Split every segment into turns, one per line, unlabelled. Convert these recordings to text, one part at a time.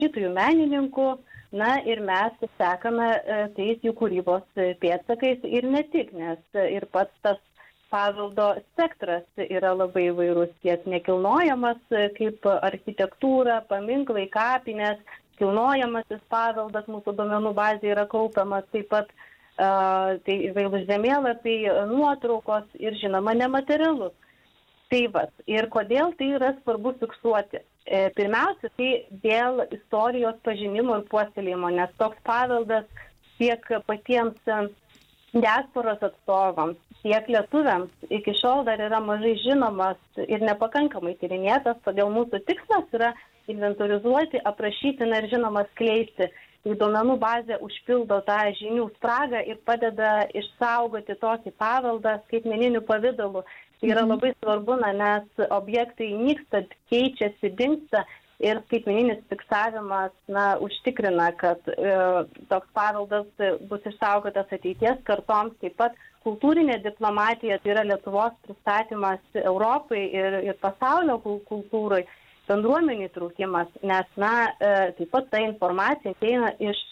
rašytojų, menininkų, na ir mes sekame tais jų kūrybos pėdsakais ir ne tik, nes ir pats tas paveldo spektras yra labai įvairus, tiek nekilnojamas kaip architektūra, paminklai, kapinės, kilnojamasis paveldas mūsų duomenų bazėje yra kaupiamas, taip pat tai įvairūs žemėlapiai, nuotraukos ir žinoma nematerialus. Tai ir kodėl tai yra svarbu fiksuoti? Pirmiausia, tai dėl istorijos pažinimo ir puoselėjimo, nes toks paveldas tiek patiems diasporos atstovams, tiek lietuviams iki šiol dar yra mažai žinomas ir nepakankamai tyrinėtas, todėl mūsų tikslas yra inventorizuoti, aprašyti ir žinoma skleisti. Tai duomenų bazė užpildo tą žinių spragą ir padeda išsaugoti tokį paveldą skaitmeniniu pavidalu. Tai yra labai svarbu, nes objektai nyksta, keičiasi, dingsta ir skaitmeninis fiksavimas užtikrina, kad toks paveldas bus išsaugotas ateities kartoms. Taip pat kultūrinė diplomatija, tai yra Lietuvos pristatymas Europai ir pasaulio kultūrai, bendruomenių įtraukimas, nes taip pat ta informacija ateina iš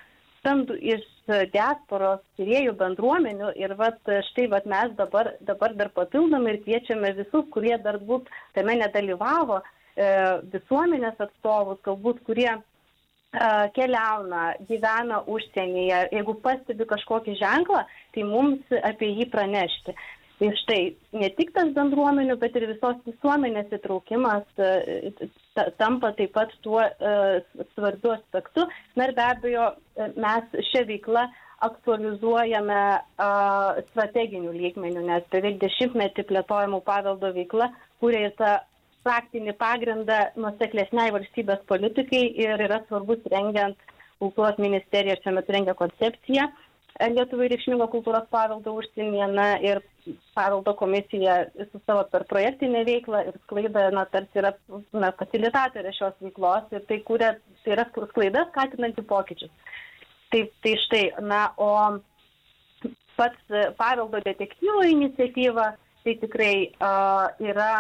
diasporos tyrėjų bendruomenių ir štai mes dabar dar papildomai ir kviečiame visus, kurie dar būt tame nedalyvavo, visuomenės atstovus, galbūt kurie keliauna, gyvena užsienyje, jeigu pastebi kažkokį ženklą, tai mums apie jį pranešti. Ir štai, ne tik tas bendruomenių, bet ir visos visuomenės įtraukimas tampa taip pat tuo svarbiu aspektu. Na ir be abejo, mes šią veiklą aktualizuojame strateginių lygmenių, nes beveik 10-metį plėtojamų paveldo veikla kuria ir tą praktinį pagrindą nuoseklesniai valstybės politikai ir yra svarbus rengiant kultūros ministerija, šiuo metu rengia koncepciją Lietuvai reikšmingo kultūros paveldo užsienyje, ir paveldo komisija su savo per projektinę veiklą ir sklaidą, tarsi yra facilitatorė šios veiklos ir tai yra sklaida skatinanti pokyčius. Tai štai, o pats paveldo detektyvo iniciatyva, tai tikrai yra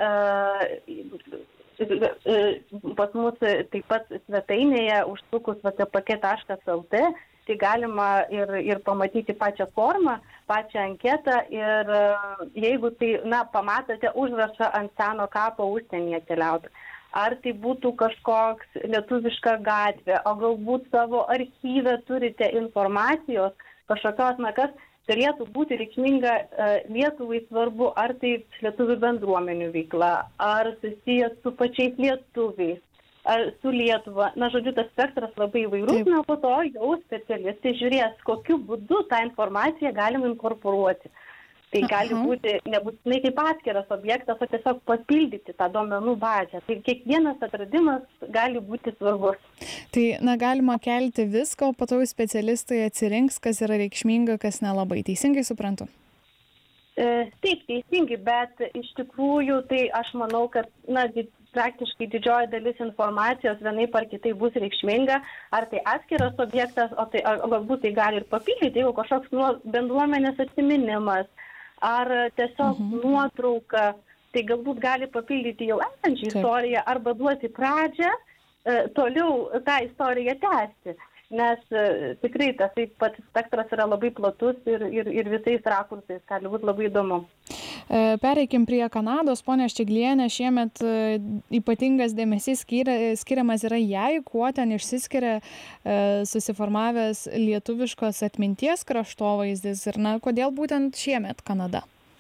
pas mus taip pat svetainėje užsukus vtpk.lt, tai galima ir pamatyti pačią formą, pačią anketą ir jeigu tai, pamatote užrašą ant seno kapo užsienyje keliauti. Ar tai būtų kažkoks lietuviška gatvė, o galbūt savo archyve turite informacijos, kažkokios, kas galėtų būti reikšminga Lietuvai svarbu, ar tai lietuvių bendruomenių veikla, ar susijęs su pačiais lietuviais, ar su Lietuva. Žodžiu, tas spektras labai įvairus, po to jau specialistai žiūrės, kokiu būdu tą informaciją galima inkorporuoti. Tai gali būti nebūtinai kaip atskiras objektas, o tiesiog papildyti tą duomenų bazę. Tai kiekvienas atradimas gali būti svarbus.
Tai galima kelti viską, o po to specialistai atsirinks, kas yra reikšminga, kas nelabai. Teisingai suprantu?
Taip, teisingai, bet iš tikrųjų tai aš manau, kad praktiškai didžioji dalis informacijos vienaip ar kitaip bus reikšminga, ar tai atskiras objektas, o galbūt tai gali ir papildyti, jeigu kažkoks bendruomenės atsiminimas, ar tiesiog nuotrauka, tai galbūt gali papildyti jau esančią istoriją arba duoti pradžią, toliau tą istoriją tęsti. Nes tikrai tas pats spektras yra labai platus ir visais rakursais gali būti labai įdomu.
Pereikim prie Kanados, ponia Štiglienė, šiemet ypatingas dėmesys skiriamas yra jai, kuo ten išsiskiria susiformavęs lietuviškos atminties kraštovaizdis ir kodėl būtent šiemet Kanada?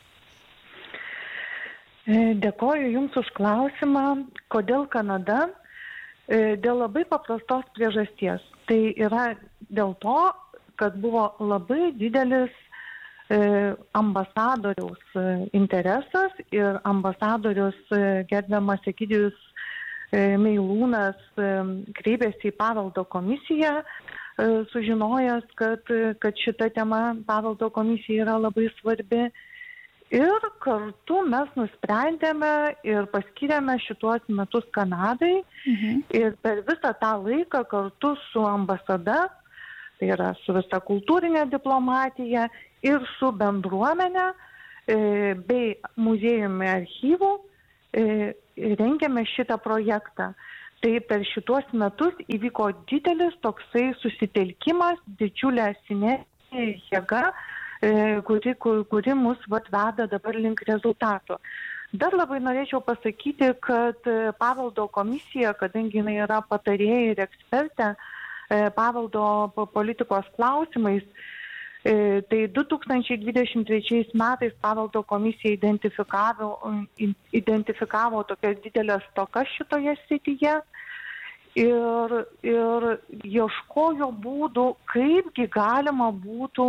Dėkoju Jums už klausimą. Kodėl Kanada? Dėl labai paprastos priežasties. Tai yra dėl to, kad buvo labai didelis ambasadoriaus interesas ir ambasadorius gerbiamas Egidijus Meilūnas kreipėsi į paveldo komisiją, sužinojęs, kad šita tema paveldo komisija yra labai svarbi. Ir kartu mes nusprendėme ir paskyrėme šituos metus Kanadai. Ir per visą tą laiką kartu su ambasada, tai yra su visa kultūrinė diplomatija ir su bendruomenė bei muziejumi archyvų rengėme šitą projektą. Tai per šituos metus įvyko didelis toksai susitelkimas, didžiulė sinergija, jėga, kuri mus veda dabar link rezultato. Dar labai norėčiau pasakyti, kad paveldo komisija, kadangi jinai yra patarėja ir ekspertė paveldo politikos klausimais, tai 2023 metais paveldo komisija identifikavo tokias didelės stokas šitoje srityje ir ieškojo būdų, kaipgi galima būtų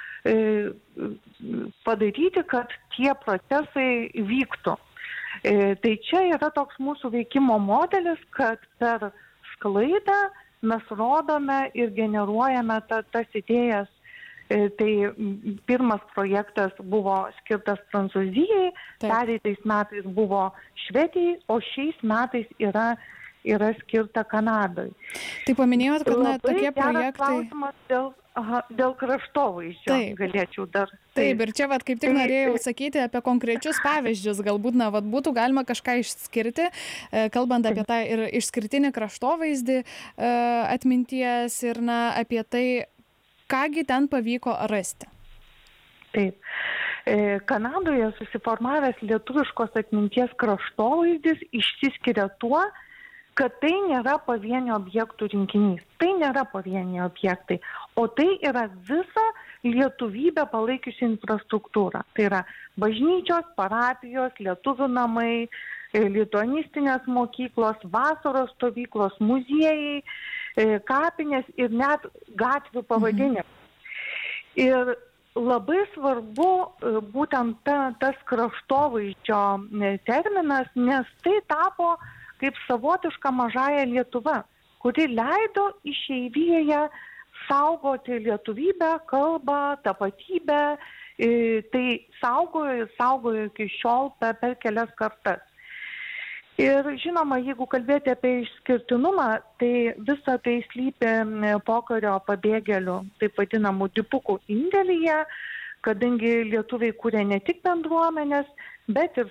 padaryti, kad tie procesai vyktų. Tai čia yra toks mūsų veikimo modelis, kad per sklaidą mes rodome ir generuojame tas idėjas. Tai pirmas projektas buvo skirtas Prancūzijai, pereitais metais buvo Švedijai, o šiais metais yra skirta Kanadai.
Tai paminėjot, kad tokie projektai...
Dėl kraštovaizdžio galėčiau dar.
Taip, ir čia kaip tik norėjau sakyti apie konkrečius pavyzdžius. Galbūt būtų galima kažką išskirti, kalbant apie tą ir išskirtinį kraštovaizdį atminties ir apie tai, kągi ten pavyko rasti.
Taip. Kanadoje susiformavęs lietuviškos atminties kraštovaizdis išsiskiria tuo, kad tai nėra pavienio objektų rinkinys. Tai nėra pavieniai objektai, o tai yra visa lietuvybę palaikiusi infrastruktūra. Tai yra bažnyčios, parapijos, lietuvių namai, lituanistinės mokyklos, vasaros stovyklos, muziejai, kapinės ir net gatvių pavadinimai. Ir labai svarbu būtent tas kraštovaizdžio terminas, nes tai tapo kaip savotiška mažąja Lietuva, kuri leido išeivijoje saugoti lietuvybę, kalbą, tapatybę. Tai saugojo iki šiol per kelias kartas. Ir žinoma, jeigu kalbėti apie išskirtinumą, tai visa tai slypi pokario pabėgėlių, taip vadinamų dipukų indėlyje, kadangi lietuviai kūrė ne tik bendruomenės, bet ir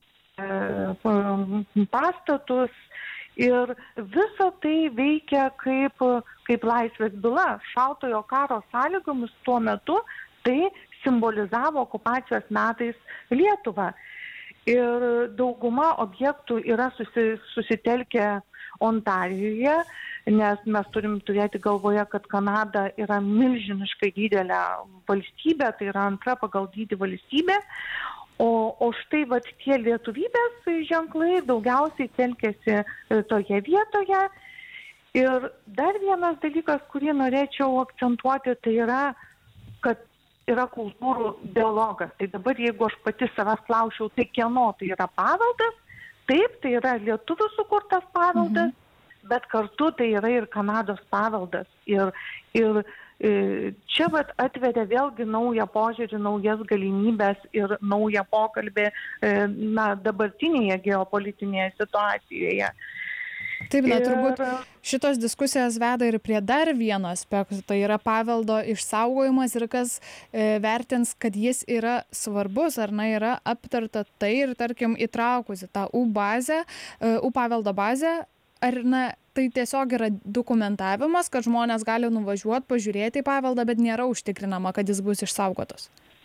pastatus ir visa tai veikia kaip laisvės byla. Šaltojo karo sąlygomis tuo metu tai simbolizavo okupacijos metais Lietuvą. Ir dauguma objektų yra susitelkę Ontarijuje, nes mes turim turėti galvoje, kad Kanada yra milžiniškai didelė valstybė, tai yra antra pagal dydį valstybė. O štai tie lietuvybės ženklai daugiausiai telkėsi toje vietoje. Ir dar vienas dalykas, kurį norėčiau akcentuoti, tai yra, kad yra kultūrų dialogas. Tai dabar, jeigu aš pati savęs klausčiau, tai kieno tai yra paveldas, taip, tai yra lietuvių sukurtas paveldas, bet kartu tai yra ir Kanados paveldas. Ir čia atveria vėlgi naują požiūrį, naujas galimybės ir naują pokalbį dabartinėje geopolitinėje situacijoje.
Taip, turbūt šitos diskusijos veda ir prie dar vieno aspekto, tai yra paveldo išsaugojimas ir kas vertins, kad jis yra svarbus, ar yra aptarta tai ir, tarkim, įtraukusi tą U paveldo bazę, ar tai tiesiog yra dokumentavimas, kad žmonės gali nuvažiuoti, pažiūrėti į paveldą, bet nėra užtikrinama, kad jis bus išsaugotas?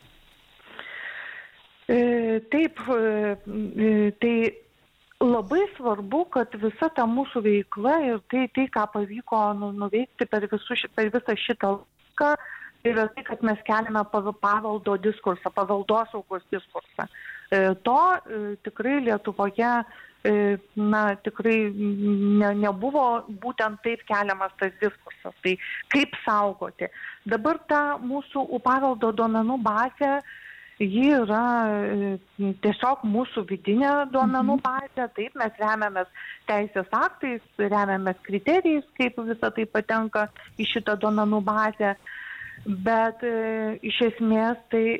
Taip, tai labai svarbu, kad visa ta mūsų veikla ir tai ką pavyko nuveikti per visą šitą laiką, yra tai, kad mes keliame paveldo diskursą, paveldosaugos diskursą. To tikrai Lietuvoje tikrai nebuvo būtent taip keliamas tas diskursas. Tai kaip saugoti? Dabar ta mūsų paveldo duomenų bazė, ji yra tiesiog mūsų vidinė duomenų bazė. Taip, mes remiamės teisės aktais, remiamės kriterijais, kaip visą tai patenka į šitą duomenų bazę. Bet iš esmės tai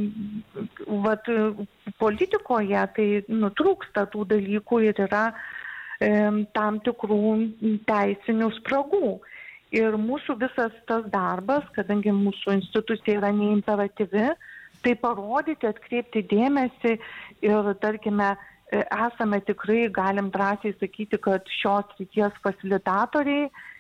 politikoje tai trūksta tų dalykų ir yra tam tikrų teisinių spragų. Ir mūsų visas tas darbas, kadangi mūsų institucija yra neimperatyvi, tai parodyti, atkreipti dėmesį ir, tarkime, esame tikrai, galim drąsiai sakyti, kad šios srities fasilitatoriai